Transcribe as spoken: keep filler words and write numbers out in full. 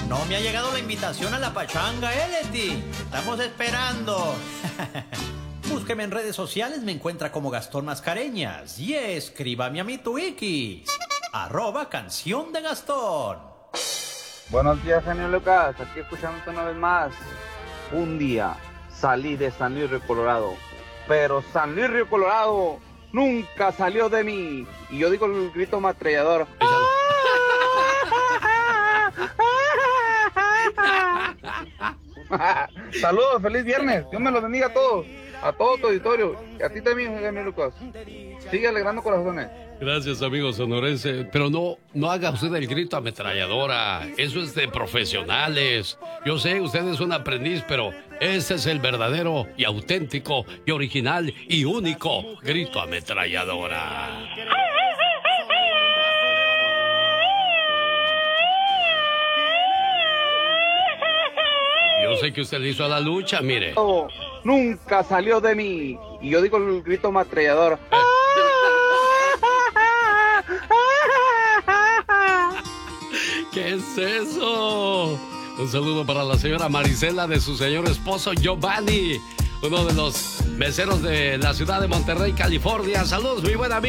No me ha llegado la invitación a la pachanga, ¿eh, Leti? Estamos esperando. Búsqueme en redes sociales, me encuentra como Gastón Mascareñas. Y escríbame a mi Twiki, arroba Canción de Gastón. Buenos días, genio Lucas. Aquí escuchándote una vez más. Un día salí de San Luis Río Colorado, pero San Luis Río Colorado nunca salió de mí. Y yo digo el grito matrallador. Saludos, feliz viernes. Dios me los bendiga a todos, a todo tu auditorio. Y a ti también, genio Lucas. Sigue alegrando corazones. Gracias, amigo sonorense. Pero no, no haga usted el grito ametralladora. Eso es de profesionales. Yo sé, usted es un aprendiz, pero ese es el verdadero y auténtico y original y único grito ametralladora. Yo sé que usted le hizo a la lucha, mire. Oh, nunca salió de mí. Y yo digo el grito matrallador. ¿Qué es eso? Un saludo para la señora Marisela de su señor esposo Giovanni, uno de los meseros de la ciudad de Monterrey, California. Saludos, mi buen amigo.